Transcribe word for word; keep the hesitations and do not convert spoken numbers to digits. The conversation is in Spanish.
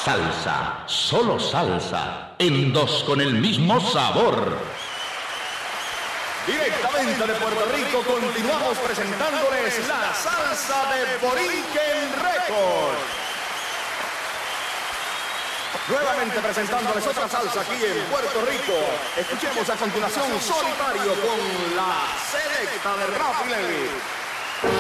Salsa, solo salsa, en dos con el mismo sabor. Directamente de Puerto Rico continuamos presentándoles la salsa de Borinquen Records. Nuevamente presentándoles otra salsa aquí en Puerto Rico. Escuchemos a continuación Solitario con la selecta de Rafi Levy.